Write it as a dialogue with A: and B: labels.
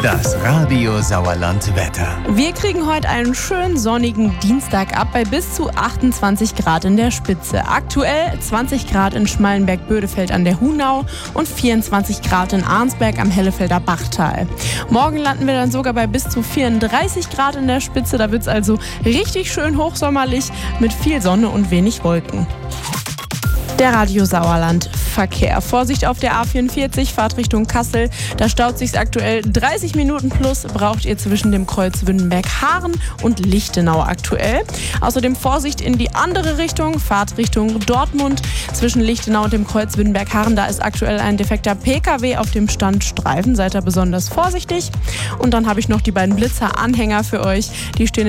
A: Das Radio Sauerland Wetter.
B: Wir kriegen heute einen schönen sonnigen Dienstag ab bei bis zu 28 Grad in der Spitze. Aktuell 20 Grad in Schmallenberg-Bödefeld an der Hunau und 24 Grad in Arnsberg am Hellefelder Bachtal. Morgen landen wir dann sogar bei bis zu 34 Grad in der Spitze. Da wird es also richtig schön hochsommerlich mit viel Sonne und wenig Wolken. Der Radio Sauerland Verkehr. Vorsicht auf der A44, Fahrt Richtung Kassel. Da staut sich's aktuell 30 Minuten plus, braucht ihr zwischen dem Kreuz Wünnenberg-Haaren und Lichtenau aktuell. Außerdem Vorsicht in die andere Richtung, Fahrt Richtung Dortmund. Zwischen Lichtenau und dem Kreuz Wünnenberg-Haaren, da ist aktuell ein defekter PKW auf dem Standstreifen. Seid da besonders vorsichtig. Und dann habe ich noch die beiden Blitzer-Anhänger für euch. Die stehen